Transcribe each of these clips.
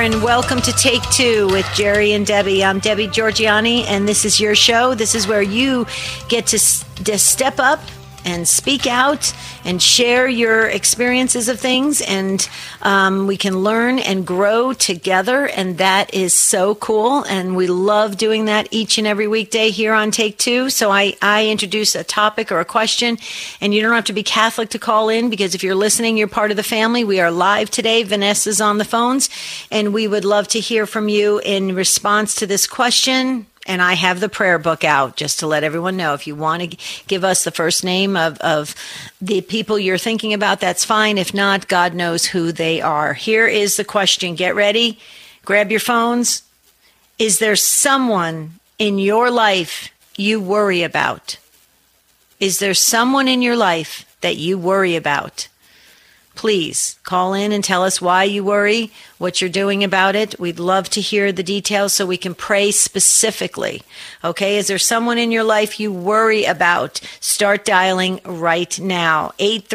and welcome to Take Two with Jerry and Debbie. I'm Debbie Georgiani, and this is your show. This is where you get to step up and speak out and share your experiences of things, and we can learn and grow together, and that is so cool, and we love doing that each and every weekday here on Take Two. So I introduce a topic or a question, and you don't have to be Catholic to call in, because if you're listening, you're part of the family. We are live today. Vanessa's on the phones, and we would love to hear from you in response to this question. And I have the prayer book out just to let everyone know. If you want to give us the first name of the people you're thinking about, that's fine. If not, God knows who they are. Here is the question. Get ready. Grab your phones. Is there someone in your life you worry about? Is there someone in your life that you worry about? Please call in and tell us why you worry, what you're doing about it. We'd love to hear the details so we can pray specifically. Okay, is there someone in your life you worry about? Start dialing right now.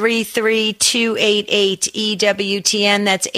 833-288-EWTN. That's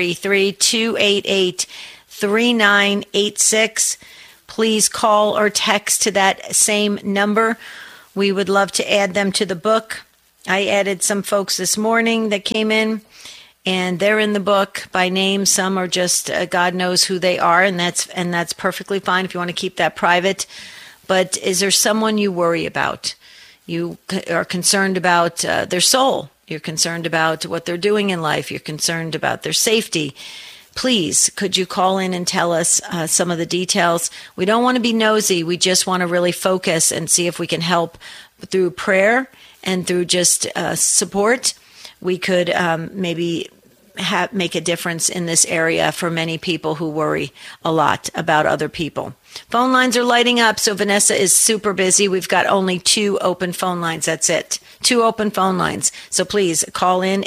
833-288-3986. Please call or text to that same number. We would love to add them to the book. I added some folks this morning that came in, and they're in the book by name. Some are just God knows who they are, and that's perfectly fine if you want to keep that private. But is there someone you worry about? You are concerned about their soul. You're concerned about what they're doing in life. You're concerned about their safety. Please, could you call in and tell us some of the details? We don't want to be nosy. We just want to really focus and see if we can help through prayer and through just support. We could maybe make a difference in this area for many people who worry a lot about other people. Phone lines are lighting up, so Vanessa is super busy. We've got only 2 open phone lines. That's it. 2 open phone lines. So please call in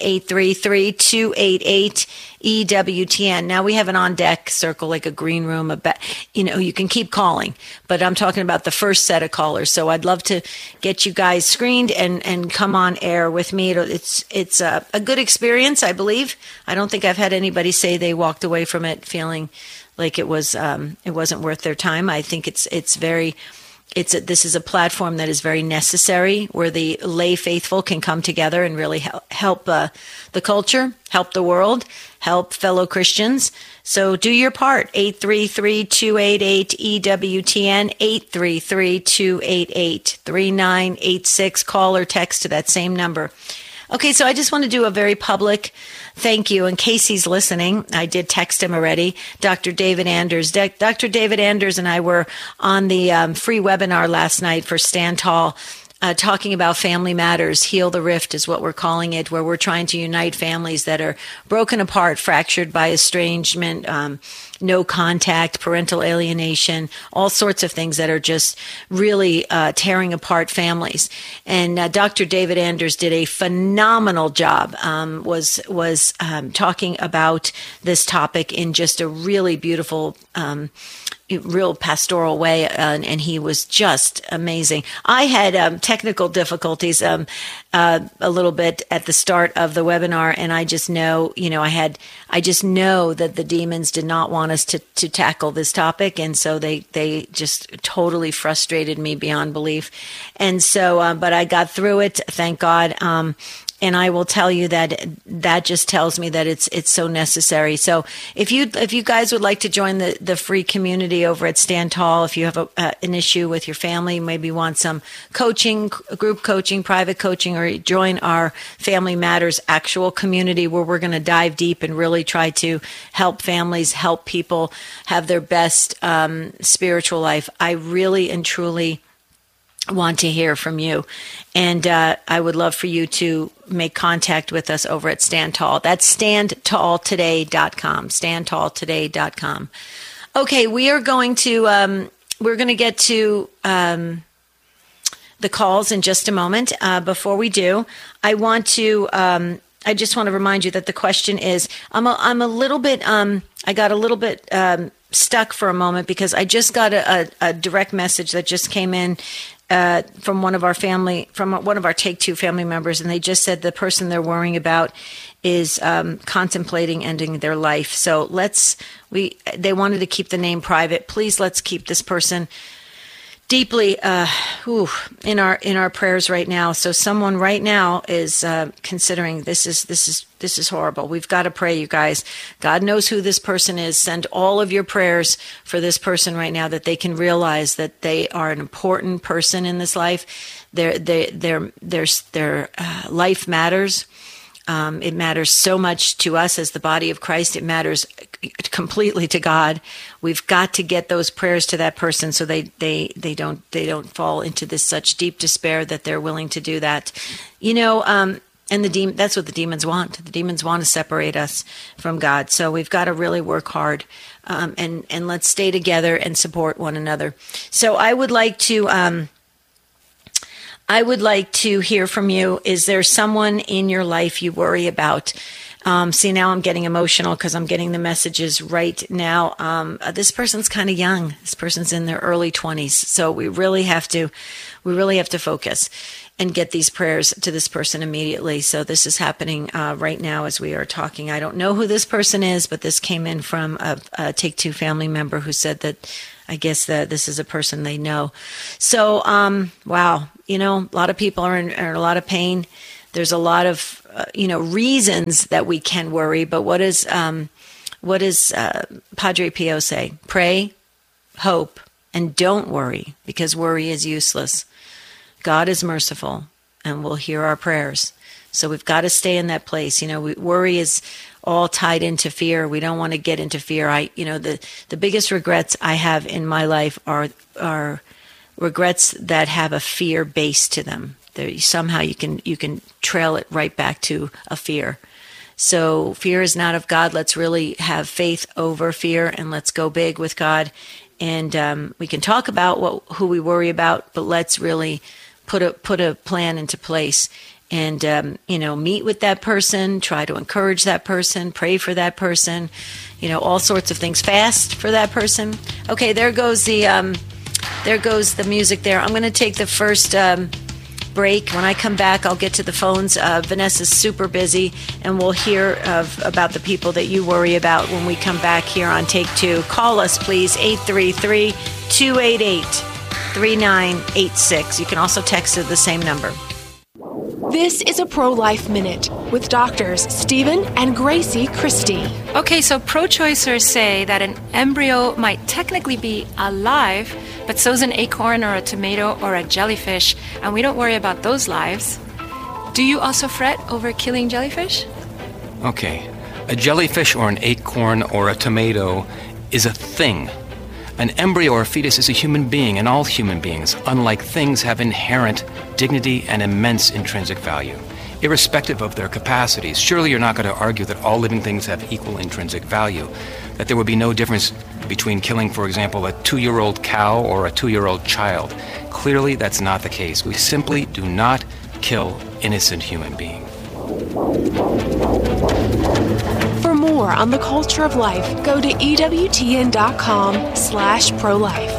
833-288-EWTN. Now we have an on-deck circle, like a green room. You can keep calling, but I'm talking about the first set of callers. So I'd love to get you guys screened and come on air with me. It's a good experience, I believe. I don't think I've had anybody say they walked away from it feeling like it wasn't worth their time. I think this is a platform that is very necessary, where the lay faithful can come together and really help the culture, help the world, help fellow Christians. So do your part. 833-288-EWTN, 833-288-3986. Call or text to that same number. Okay, so I just want to do a very public thank you. In case he's listening, I did text him already, Dr. David Anders. Dr. David Anders and I were on the free webinar last night for Stand Tall, talking about family matters. Heal the Rift is what we're calling it, where we're trying to unite families that are broken apart, fractured by estrangement, no contact, parental alienation, all sorts of things that are just really tearing apart families. And Dr. David Anders did a phenomenal job, was talking about this topic in just a really beautiful real pastoral way, and he was just amazing. I had technical difficulties a little bit at the start of the webinar, and I just know, I just know that the demons did not want us to tackle this topic, and so they just totally frustrated me beyond belief. And so, but I got through it, thank God. And I will tell you that just tells me that it's so necessary. So if you guys would like to join the free community over at Stand Tall, if you have an issue with your family, maybe want some coaching, group coaching, private coaching, or join our Family Matters actual community, where we're going to dive deep and really try to help families, help people have their best spiritual life. I really and truly want to hear from you. And I would love for you to make contact with us over at Stand Tall. That's standtalltoday.com, standtalltoday.com. Okay, we're going to get to the calls in just a moment. Before we do, I just want to remind you that the question is, I'm a little bit, I got a little bit stuck for a moment, because I just got a direct message that just came in from one of our Take Two family members, and they just said the person they're worrying about is contemplating ending their life. So they wanted to keep the name private. Please, let's keep this person deeply in our prayers right now. So someone right now is considering this is horrible. We've got to pray, you guys. God knows who this person is. Send all of your prayers for this person right now, that they can realize that they are an important person in this life. Their life matters. It matters so much to us as the body of Christ. It matters completely to God. We've got to get those prayers to that person so they don't fall into this such deep despair that they're willing to do that. And that's what the demons want. The demons want to separate us from God. So we've got to really work hard, and let's stay together and support one another. So I would like to hear from you. Is there someone in your life you worry about? See, now I'm getting emotional because I'm getting the messages right now. This person's kind of young. This person's in their early 20s. So we really have to focus and get these prayers to this person immediately. So this is happening right now as we are talking. I don't know who this person is, but this came in from a Take Two family member who said that I guess that this is a person they know. So, wow, a lot of people are in a lot of pain. There's a lot of, reasons that we can worry. But what does Padre Pio say? Pray, hope, and don't worry, because worry is useless. God is merciful and will hear our prayers. So we've got to stay in that place. Worry is all tied into fear. We don't want to get into fear. The biggest regrets I have in my life are regrets that have a fear base to them. Somehow you can trail it right back to a fear. So fear is not of God. Let's really have faith over fear, and let's go big with God. And we can talk about who we worry about, but let's really put a plan into place. And, meet with that person, try to encourage that person, pray for that person, all sorts of things. Fast for that person. Okay, there goes the music there. I'm going to take the first break. When I come back, I'll get to the phones. Vanessa's super busy, and we'll hear about the people that you worry about when we come back here on Take Two. Call us, please, 833-288-3986. You can also text at the same number. This is a Pro-Life Minute with doctors Stephen and Gracie Christie. Okay, so pro-choicers say that an embryo might technically be alive, but so's an acorn or a tomato or a jellyfish, and we don't worry about those lives. Do you also fret over killing jellyfish? Okay, a jellyfish or an acorn or a tomato is a thing. An embryo or fetus is a human being, and all human beings, unlike things, have inherent dignity and immense intrinsic value, irrespective of their capacities. Surely you're not going to argue that all living things have equal intrinsic value, that there would be no difference between killing, for example, a 2-year-old cow or a 2-year-old child. Clearly, that's not the case. We simply do not kill innocent human beings. For more on the culture of life, go to EWTN.com/pro-life.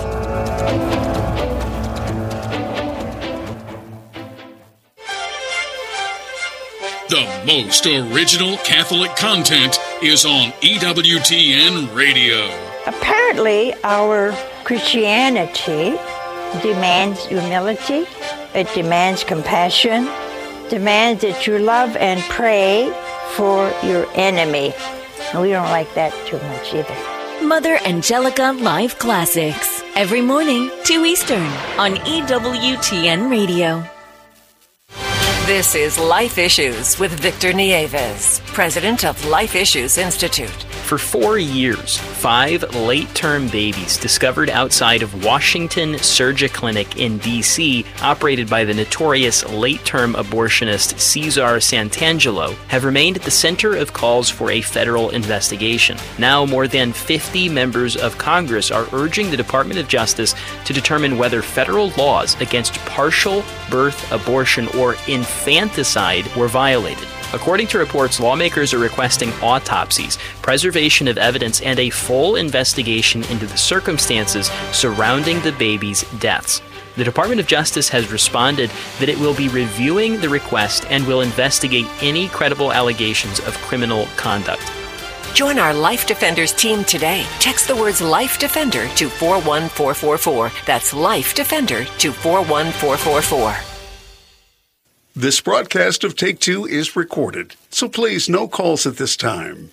The most original Catholic content is on EWTN Radio. Apparently, our Christianity demands humility, it demands compassion, demands that you love and pray for your enemy. And we don't like that too much either. Mother Angelica Live Classics. Every morning, 2 Eastern on EWTN Radio. This is Life Issues with Victor Nieves, president of Life Issues Institute. For 4 years, 5 late-term babies discovered outside of Washington Surgery Clinic in D.C., operated by the notorious late-term abortionist Cesar Santangelo, have remained at the center of calls for a federal investigation. Now, more than 50 members of Congress are urging the Department of Justice to determine whether federal laws against partial birth abortion or infanticide were violated. According to reports, lawmakers are requesting autopsies, preservation of evidence, and a full investigation into the circumstances surrounding the baby's deaths. The Department of Justice has responded that it will be reviewing the request and will investigate any credible allegations of criminal conduct. Join our Life Defenders team today. Text the words Life Defender to 41444. That's Life Defender to 41444. This broadcast of Take Two is recorded, so please no calls at this time.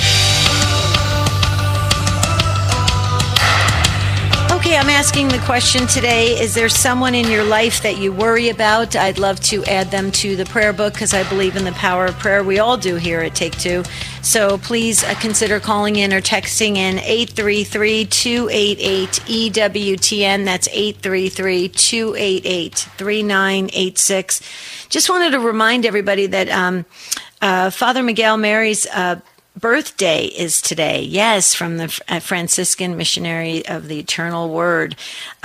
Okay, I'm asking the question today, is there someone in your life that you worry about? I'd love to add them to the prayer book because I believe in the power of prayer. We all do here at Take Two. So please consider calling in or texting in 833-288-EWTN. That's 833-288-3986. Just wanted to remind everybody that Father Miguel Mary's birthday is today. Yes, from the Franciscan missionary of the Eternal Word.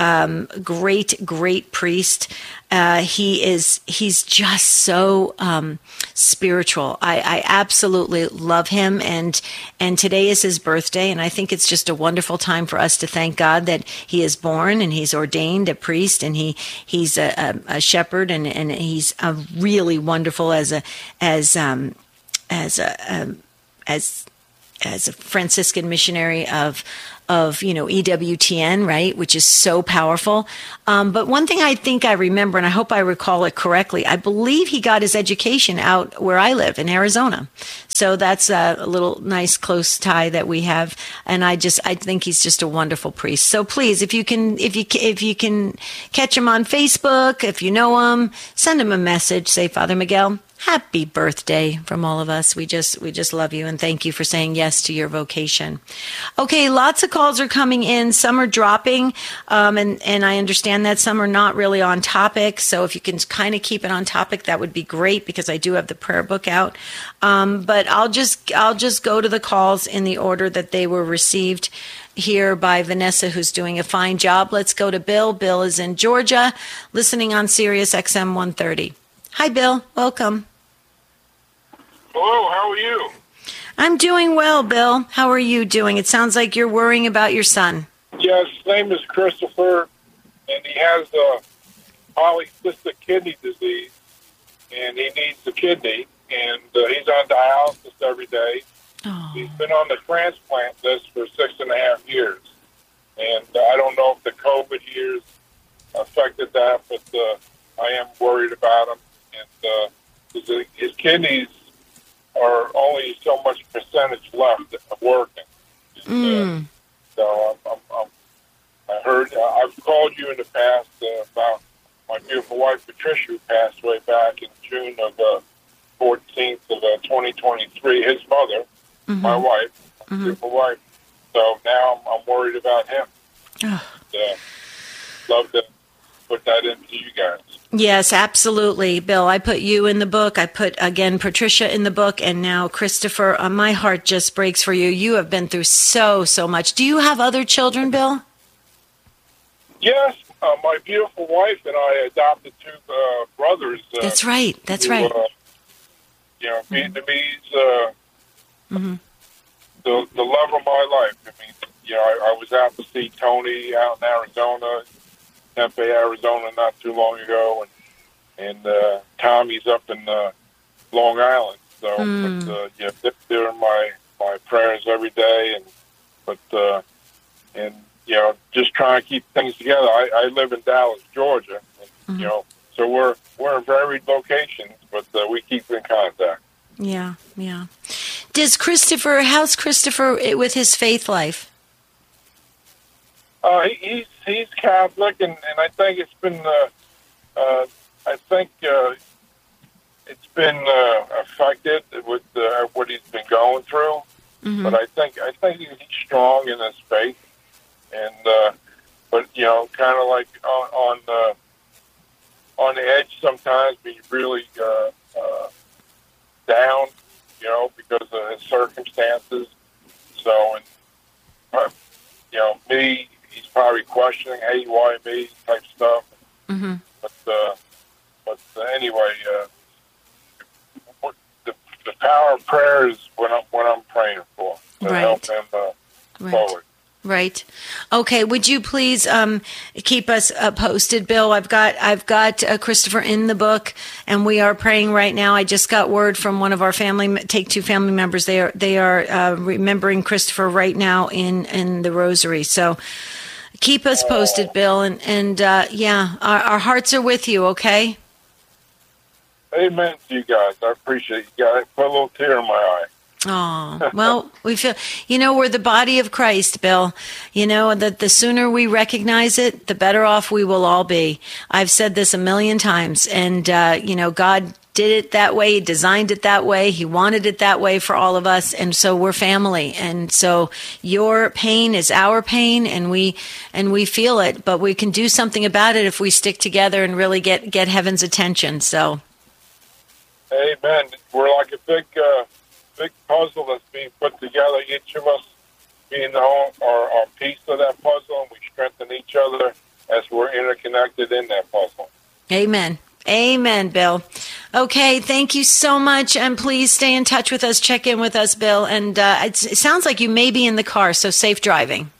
Great priest. He's just so spiritual. I absolutely love him, and today is his birthday, and I think it's just a wonderful time for us to thank God that he is born and he's ordained a priest, and he's a shepherd, and he's really wonderful as a Franciscan missionary of EWTN, right, which is so powerful. But one thing I think I remember, and I hope I recall it correctly, I believe he got his education out where I live in Arizona. So that's a little nice close tie that we have, and I think he's just a wonderful priest. So please, if you can catch him on Facebook, if you know him, send him a message. Say, Father Miguel, happy birthday from all of us. We just love you and thank you for saying yes to your vocation. Okay, lots of calls are coming in. Some are dropping, and I understand that some are not really on topic. So if you can kind of keep it on topic, that would be great, because I do have the prayer book out. But I'll just go to the calls in the order that they were received here by Vanessa, who's doing a fine job. Let's go to Bill. Bill is in Georgia, listening on Sirius XM 130. Hi, Bill. Welcome. Hello, how are you? I'm doing well, Bill. How are you doing? It sounds like you're worrying about your son. Yes, his name is Christopher, and he has polycystic kidney disease, and he needs a kidney, and he's on dialysis every day. Oh. He's been on the transplant list for 6.5 years, and I don't know if the COVID years affected that, but I am worried about him, and his kidneys are only so much percentage left of working. And, so I heard, I've called you in the past about my beautiful wife, Patricia, who passed away back in June of 14th of 2023, his mother, my wife, my beautiful wife. So now I'm worried about him. Love to put that into you guys. Yes, absolutely, Bill. I put you in the book. I put, again, Patricia in the book, and now Christopher. My heart just breaks for you. You have been through so much. Do you have other children, Bill? Yes, my beautiful wife and I adopted 2 brothers. That's right. Right. Vietnamese, the love of my life. I mean, I was out to see Tony out in Arizona, Tempe, Arizona, not too long ago, and Tommy's up in Long Island. So, they're in my prayers every day, and just trying to keep things together. I live in Dallas, Georgia, and, so we're in varied locations, but we keep in contact. Yeah. How's Christopher with his faith life? He's Catholic, and I think it's been it's been affected with what he's been going through. But I think he's strong in his faith, and but kind of like on the edge sometimes, be really down, because of his circumstances. So, and me. He's probably questioning, hey, why me, type stuff. But anyway, the power of prayer is what I'm praying for to Right. help him forward. Right. Okay. Would you please keep us posted, Bill? I've got Christopher in the book, and we are praying right now. I just got word from one of our Take Two family members. They are remembering Christopher right now in the Rosary. So keep us posted, Bill, and our hearts are with you. Okay. Amen to you guys. I appreciate you guys. Put a little tear in my eye. Oh, well, we feel, we're the body of Christ, Bill. That the sooner we recognize it, the better off we will all be. I've said this a million times, and, God did it that way. He designed it that way. He wanted it that way for all of us. And so we're family. And so your pain is our pain, and we feel it, but we can do something about it if we stick together and really get heaven's attention. So. Amen. We're like a big puzzle that's being put together. Each of us being our piece of that puzzle, and we strengthen each other as we're interconnected in that puzzle. Amen. Amen, Bill. Okay, thank you so much, and please stay in touch with us. Check in with us, Bill. And it sounds like you may be in the car, so safe driving.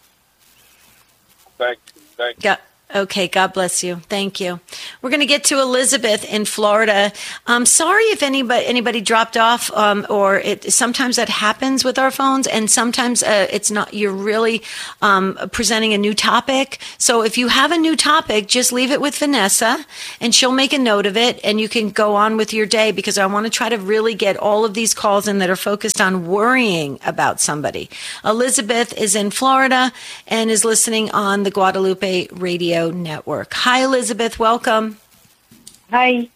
Thank you. Okay, God bless you. Thank you. We're going to get to Elizabeth in Florida. I'm sorry if anybody dropped off, sometimes that happens with our phones, and sometimes it's not. You're really presenting a new topic. So if you have a new topic, just leave it with Vanessa, and she'll make a note of it, and you can go on with your day, because I want to try to really get all of these calls in that are focused on worrying about somebody. Elizabeth is in Florida and is listening on the Guadalupe Radio Network. Hi, Elizabeth. Welcome. Hi.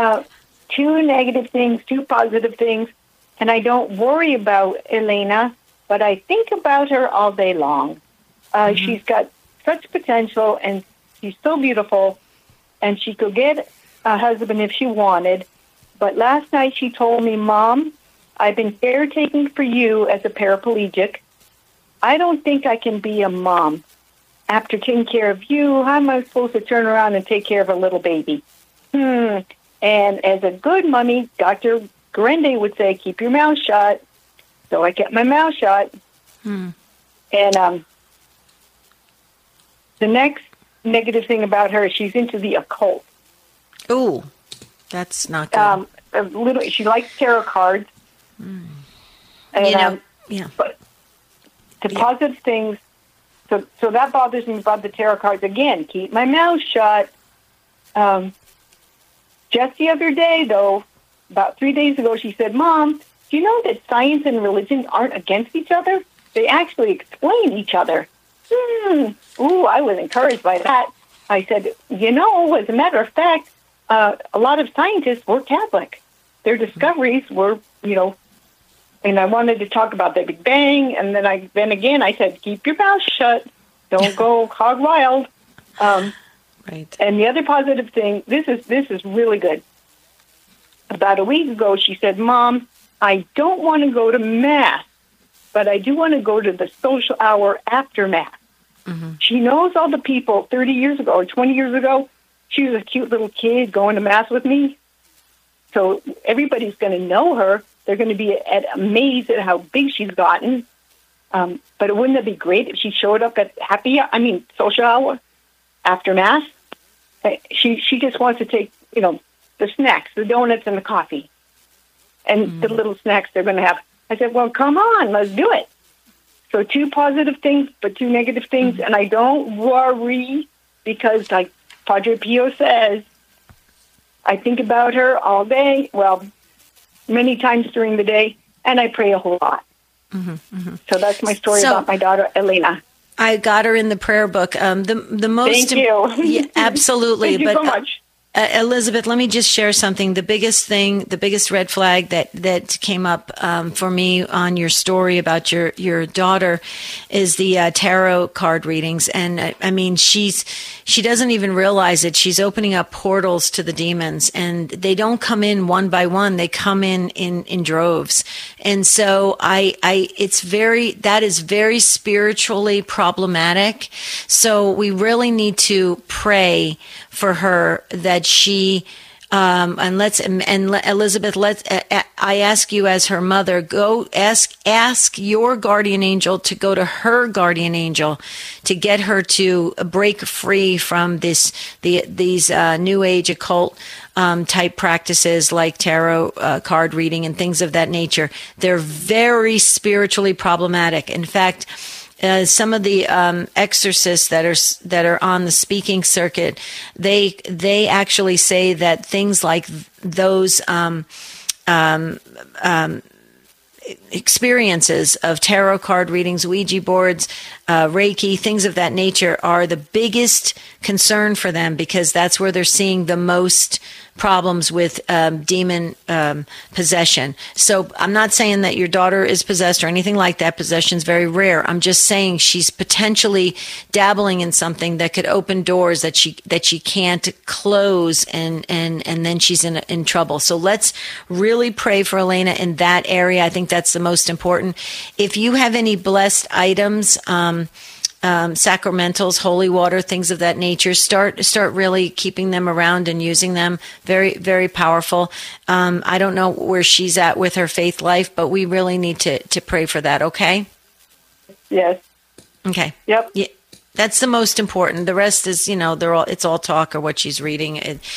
2 negative things, 2 positive things, and I don't worry about Elena, but I think about her all day long. She's got such potential, and she's so beautiful, and she could get a husband if she wanted. But last night she told me, Mom, I've been caretaking for you as a paraplegic. I don't think I can be a mom. After taking care of you, how am I supposed to turn around and take care of a little baby? And as a good mommy, Dr. Grende would say, keep your mouth shut. So I kept my mouth shut. And the next negative thing about her, she's into the occult. Ooh, that's not good. She likes tarot cards. And, But the positive things, so that bothers me about the tarot cards. Again, keep my mouth shut. Just the other day, though, about 3 days ago, she said, Mom, do you know that science and religion aren't against each other? They actually explain each other. Ooh, I was encouraged by that. I said, as a matter of fact, a lot of scientists were Catholic. Their discoveries were, and I wanted to talk about the Big Bang, and then again I said, keep your mouth shut. Don't go hog wild. Right. And the other positive thing, this is really good. About a week ago, she said, Mom, I don't want to go to Mass, but I do want to go to the social hour after Mass. She knows all the people 30 years ago or 20 years ago. She was a cute little kid going to Mass with me. So everybody's going to know her. They're going to be amazed at how big she's gotten. But wouldn't it be great if she showed up at social hour after Mass? She just wants to take, the snacks, the donuts and the coffee, and the little snacks they're going to have. I said, well, come on, let's do it. So 2 positive things, but 2 negative things. And I don't worry because, like Padre Pio says, I think about her all day. Well, many times during the day, and I pray a whole lot. So that's my story about my daughter, Elena. I got her in the prayer book. The most. Thank you. Yeah, absolutely. Thank you so much. Elizabeth, let me just share something. The biggest red flag that came up for me on your story about your daughter is the tarot card readings. And she doesn't even realize it. She's opening up portals to the demons, and they don't come in one by one. They come in droves. And so that is very spiritually problematic. So we really need to pray for her that she Elizabeth, I ask you as her mother, go ask your guardian angel to go to her guardian angel to get her to break free from these new age occult type practices like tarot card reading and things of that nature. They're very spiritually problematic. In fact, some of the exorcists that are on the speaking circuit, they actually say that things like those experiences of tarot card readings, Ouija boards, Reiki, things of that nature are the biggest concern for them, because that's where they're seeing the most problems with demon possession. So I'm not saying that your daughter is possessed or anything like that. Possession is very rare. I'm just saying she's potentially dabbling in something that could open doors that she can't close, and then she's in trouble. So let's really pray for Elena in that area. I think that's the most important. If you have any blessed items, sacramentals, holy water, things of that nature, start really keeping them around and using them. Very, very powerful. I don't know where she's at with her faith life, but we really need to pray for that. Okay. Yes. Okay. Yep. Yeah. That's the most important. The rest is, it's all talk or what she's reading,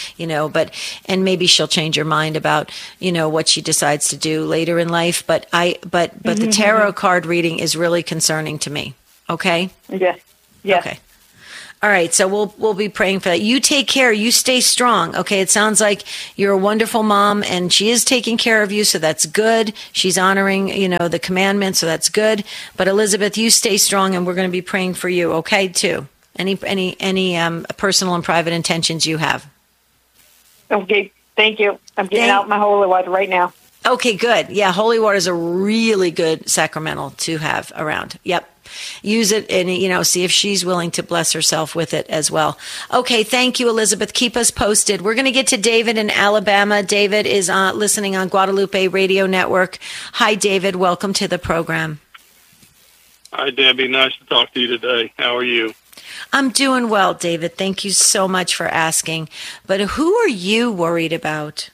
and maybe she'll change her mind about, what she decides to do later in life. But the tarot card reading is really concerning to me. Okay. Yes. Yes. Okay. All right. So we'll be praying for that. You take care. You stay strong. Okay. It sounds like you're a wonderful mom, and she is taking care of you. So that's good. She's honoring, the commandments. So that's good. But Elizabeth, you stay strong, and we're going to be praying for you. Okay. Too. Any personal and private intentions you have. Okay. Thank you. I'm getting out my holy water right now. Okay. Good. Yeah. Holy water is a really good sacramental to have around. Yep. Use it and, see if she's willing to bless herself with it as well. Okay. Thank you, Elizabeth. Keep us posted. We're going to get to David in Alabama. David is listening on Guadalupe Radio Network. Hi, David. Welcome to the program. Hi, Debbie. Nice to talk to you today. How are you? I'm doing well, David. Thank you so much for asking. But who are you worried about?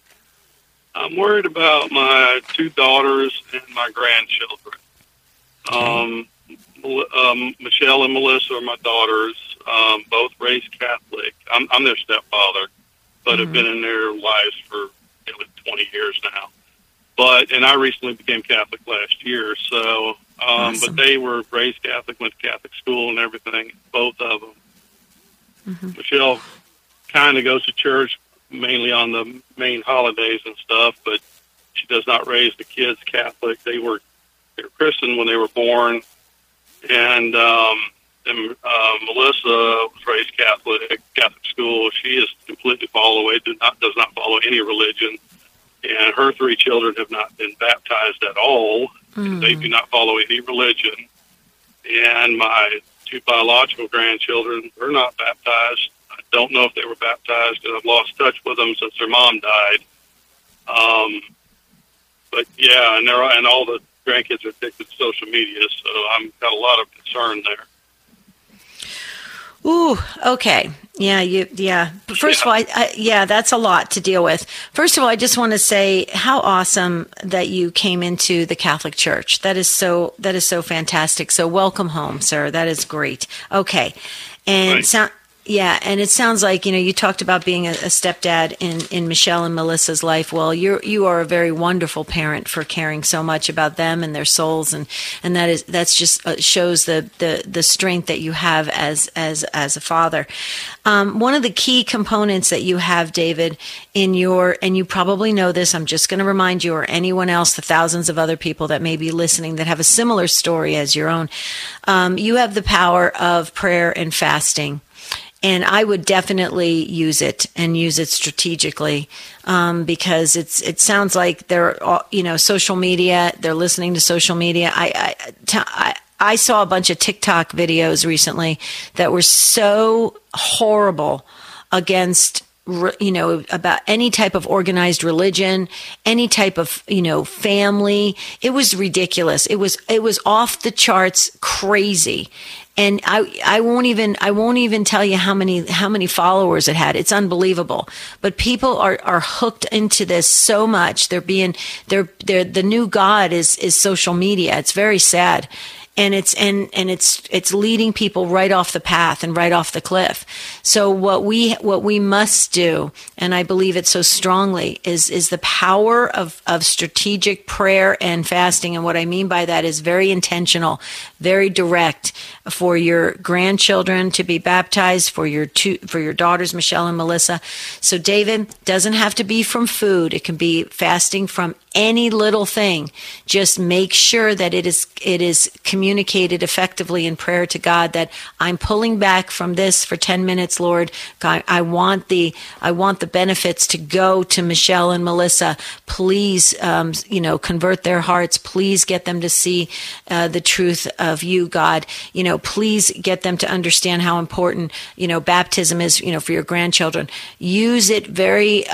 I'm worried about my two daughters and my grandchildren. Okay. Michelle and Melissa are my daughters, both raised Catholic. I'm their stepfather, but have been in their lives for 20 years now. And I recently became Catholic last year. So, awesome. But they were raised Catholic, went to Catholic school and everything, both of them. Mm-hmm. Michelle kind of goes to church mainly on the main holidays and stuff, but she does not raise the kids Catholic. They were Christian when they were born. And Melissa was raised Catholic school. She is completely does not follow any religion. And her three children have not been baptized at all. Mm. They do not follow any religion. And my two biological grandchildren are not baptized. I don't know if they were baptized, and I've lost touch with them since their mom died. But yeah, and all the grandkids are addicted to social media, so I've got a lot of concern there. Ooh, okay. Yeah. First of all, that's a lot to deal with. First of all, I just want to say how awesome that you came into the Catholic Church. That is so fantastic. So welcome home, sir. That is great. Okay. And and it sounds like, you talked about being a stepdad in Michelle and Melissa's life. Well, you are a very wonderful parent for caring so much about them and their souls. And that's just shows the strength that you have as a father. One of the key components that you have, David, and you probably know this, I'm just going to remind you or anyone else, the thousands of other people that may be listening that have a similar story as your own. You have the power of prayer and fasting. And I would definitely use it and use it strategically, because it sounds like they're, social media. They're listening to social media. I saw a bunch of TikTok videos recently that were so horrible against about any type of organized religion, any type of, family. It was ridiculous. It was off the charts crazy. And I won't even tell you how many followers it had. It's unbelievable. But people are hooked into this so much. The new God is social media. It's very sad. And it's leading people right off the path and right off the cliff. So what we must do, and I believe it so strongly, is the power of strategic prayer and fasting. And what I mean by that is very intentional, very direct, for your grandchildren to be baptized, for your daughters, Michelle and Melissa. So David, doesn't have to be from food. It can be fasting from any little thing. Just make sure that it is communicated effectively in prayer to God, that I'm pulling back from this for 10 minutes, Lord. God, I want the benefits to go to Michelle and Melissa. Please, convert their hearts. Please get them to see the truth of you, God. Please get them to understand how important, baptism is, for your grandchildren. Use it very,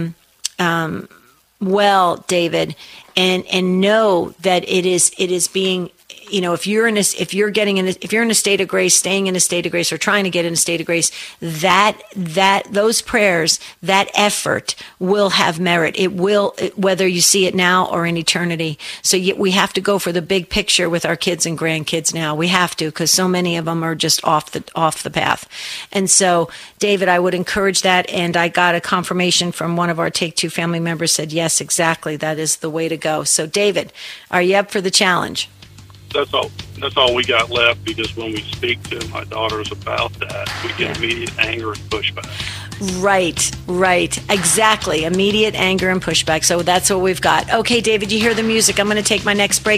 well, David, and know that it is being, if you're in a state of grace, staying in a state of grace, or trying to get in a state of grace, that those prayers, that effort will have merit. It will, whether you see it now or in eternity. So we have to go for the big picture with our kids and grandkids now. We have to, because so many of them are just off the path. And so, David, I would encourage that. And I got a confirmation from one of our Take Two family members, said, yes, exactly. That is the way to go. So, David, are you up for the challenge? That's all we got left, because when we speak to my daughters about that, we get immediate anger and pushback. Right. Exactly. Immediate anger and pushback. So that's what we've got. Okay, David, you hear the music. I'm going to take my next break.